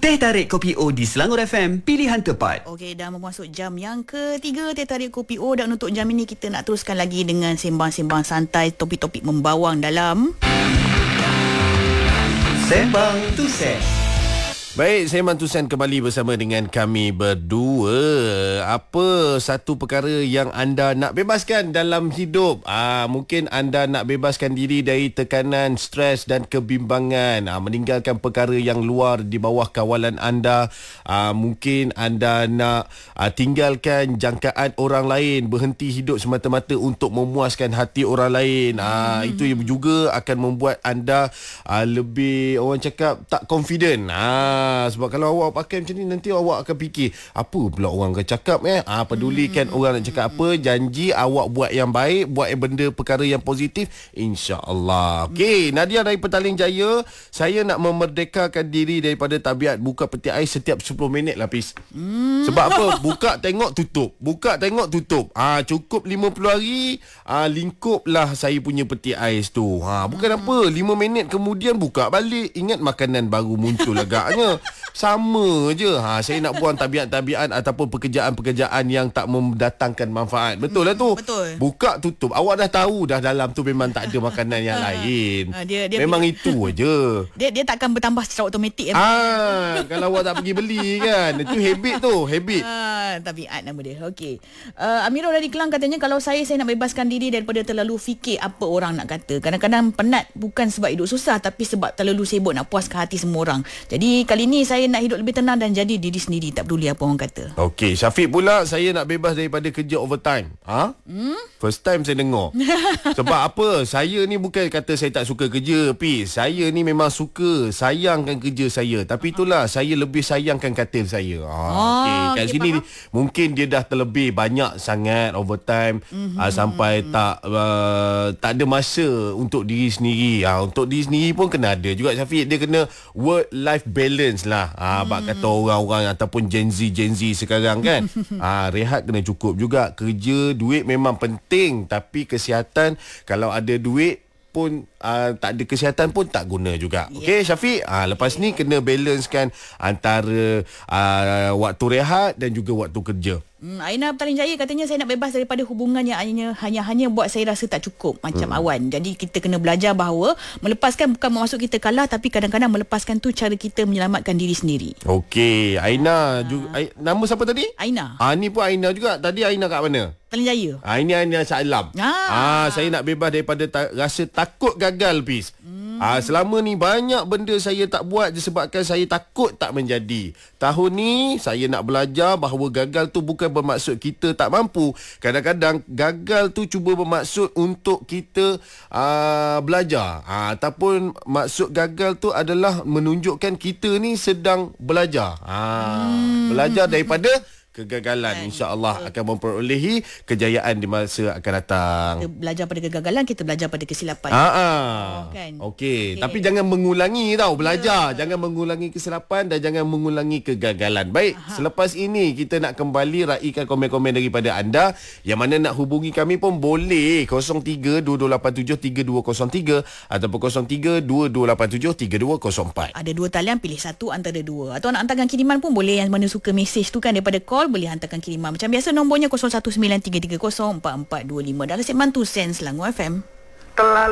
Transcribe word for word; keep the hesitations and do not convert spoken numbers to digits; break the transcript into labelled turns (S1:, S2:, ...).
S1: Teh Tarik Kopi O di Selangor F M, pilihan tepat.
S2: Okey, dah memasuki jam yang ketiga Teh Tarik Kopi O, dan untuk jam ini kita nak teruskan lagi dengan sembang-sembang santai, topik-topik membawang dalam
S1: Sembang Tusen.
S3: Baik, saya Mantusan kembali bersama dengan kami berdua. Apa satu perkara yang anda nak bebaskan dalam hidup? Ah, mungkin anda nak bebaskan diri dari tekanan, stres dan kebimbangan. Ah, meninggalkan perkara yang luar di bawah kawalan anda. Ah, mungkin anda nak ah, tinggalkan jangkaan orang lain, berhenti hidup semata-mata untuk memuaskan hati orang lain. Ah, hmm. Itu juga akan membuat anda ah, lebih, orang cakap, tak confident. Ah, sebab kalau awak pakai macam ni, nanti awak akan fikir, apa pula orang akan cakap eh? Ah, pedulikan hmm. orang nak cakap apa. Janji awak buat yang baik, buat yang benda perkara yang positif, insya-Allah. Okey, Nadia dari Petaling Jaya. Saya nak memerdekakan diri daripada tabiat buka peti ais setiap sepuluh minit lah, Pis. Hmm. Sebab apa? Buka tengok tutup. Buka tengok tutup. Ah, cukup lima puluh hari, ah, lingkuplah saya punya peti ais tu. Ha, bukan hmm. apa, lima minit kemudian buka balik, ingat makanan baru muncul agaknya. Sama je. Ha, saya nak buang tabiat-tabiat ataupun pekerjaan-pekerjaan yang tak mendatangkan manfaat. Betul lah tu.
S2: Betul.
S3: Buka tutup. Awak dah tahu dah dalam tu memang tak ada makanan yang lain.
S2: Ha, dia, dia
S3: memang
S2: dia,
S3: itu aje.
S2: Dia dia takkan bertambah secara automatik.
S3: Ah, kalau awak tak pergi beli kan. Itu habit tu, habit.
S2: Ah, tabiat nama dia. Okey. Uh, Amirul dari Kelang katanya, kalau saya saya nak bebaskan diri daripada terlalu fikir apa orang nak kata. Kadang-kadang penat bukan sebab hidup susah, tapi sebab terlalu sibuk nak puaskan hati semua orang. Jadi kali ni saya nak hidup lebih tenang dan jadi diri sendiri, tak peduli apa orang kata.
S3: Okey, Syafiq pula, saya nak bebas daripada kerja overtime. Ha? Hmm? First time saya dengar. Sebab apa? Saya ni bukan kata saya tak suka kerja, Pi. Saya ni memang suka, sayangkan kerja saya. Tapi itulah, saya lebih sayangkan katil saya. Ha, oh, okey. Kat okay, sini faham. Mungkin dia dah terlebih banyak sangat overtime, mm-hmm. uh, sampai mm-hmm. tak uh, tak ada masa untuk diri sendiri. Ha, untuk diri sendiri pun kena ada juga, Syafiq. Dia kena work life balance lah. Ah, hmm. kata orang-orang ataupun Gen Z Gen Z sekarang kan. ah, rehat kena cukup juga. Kerja, duit memang penting, tapi kesihatan, kalau ada duit pun uh, tak ada kesihatan pun tak guna juga. Yeah. Okey, Syafiq. Ah, lepas ni kena balancekan antara uh, waktu rehat dan juga waktu kerja.
S2: Hmm, Aina Petaling Jaya katanya, saya nak bebas daripada hubungan yang hanya hanya hanya buat saya rasa tak cukup, macam hmm. awan. Jadi kita kena belajar bahawa melepaskan bukan bermaksud kita kalah, tapi kadang-kadang melepaskan tu cara kita menyelamatkan diri sendiri.
S3: Okey, Aina, ha. juga, Ay, nama siapa tadi?
S2: Aina.
S3: Ah, ni pun Aina juga. Tadi Aina kat mana?
S2: Petaling Jaya.
S3: Ah, ini Aina Shah Alam. Ah. ah, saya nak bebas daripada ta- rasa takut gagal, Pis. Hmm. Ah, selama ni banyak benda saya tak buat disebabkan saya takut tak menjadi. Tahun ni saya nak belajar bahawa gagal tu bukan bermaksud kita tak mampu. Kadang-kadang gagal tu cuba bermaksud untuk kita uh, belajar. Uh, ataupun maksud gagal tu adalah menunjukkan kita ni sedang belajar. Uh, hmm. Belajar daripada kegagalan, insya-Allah akan memperolehi kejayaan di masa akan datang.
S2: Kita belajar pada kegagalan, kita belajar pada kesilapan.
S3: Ha ah.
S2: Oh, kan?
S3: Okey, okay. Tapi jangan mengulangi tau, belajar. Yeah. Jangan mengulangi kesilapan dan jangan mengulangi kegagalan. Baik, Aha. selepas ini kita nak kembali raikan komen-komen daripada anda. Yang mana nak hubungi kami pun boleh kosong tiga dua dua lapan tujuh tiga dua kosong tiga ataupun kosong tiga dua dua lapan tujuh tiga dua kosong empat.
S2: Ada dua talian, pilih satu antara dua. Atau nak hantarkan kiriman pun boleh, yang mana suka mesej tu kan daripada call, boleh hantarkan kiriman. Macam biasa nombornya kosong satu sembilan tiga tiga kosong empat empat dua lima dalam segmen Tu Sen Selangor F M. Terlalu